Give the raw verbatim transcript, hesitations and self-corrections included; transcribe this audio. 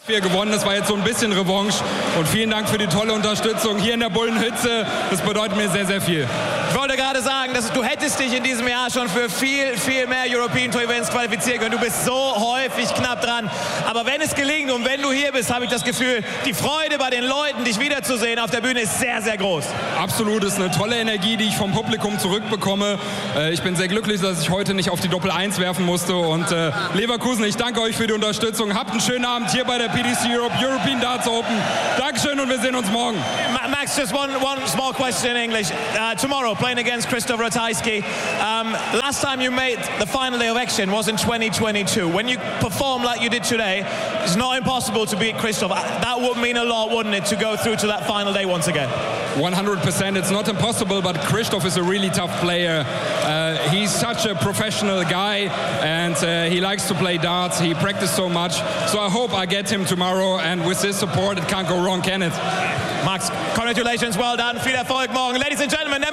Wir gewonnen, das war jetzt so ein bisschen Revanche und vielen Dank für die tolle Unterstützung hier in der Bullenhütte, das bedeutet mir sehr, sehr viel. Ich wollte gerade sagen, dass du hättest dich in diesem Jahr schon für viel, viel mehr European Tour Events qualifizieren können. Du bist so häufig knapp dran, aber wenn es gelingt und wenn du hier bist, habe ich das Gefühl, die Freude bei den Leuten, dich wiederzusehen auf der Bühne ist sehr, sehr groß. Absolut, es ist eine tolle Energie, die ich vom Publikum zurückbekomme. Ich bin sehr glücklich, dass ich heute nicht auf die Doppel eins werfen musste und äh, Leverkusen, ich danke euch für die Unterstützung. Habt einen schönen Abend hier bei der P D C Europe European Darts Open. Dankeschön und wir sehen uns morgen. Max, just one, one small question in English. Uh, tomorrow, playing against Krzysztof Ratajski. Um, last time you made the final day of action was in twenty twenty-two. When you perform like you did today, it's not impossible to beat Krzysztof. That would mean a lot, wouldn't it, to go through to that final day once again? one hundred percent, it's not impossible, but Krzysztof is a really tough player. Uh, he's such a professional guy and uh, he likes to play darts. He practiced so much. So I hope I get him tomorrow and with this support it can't go wrong, can it? Max, congratulations, well done. Viel Erfolg morgen. Ladies and gentlemen,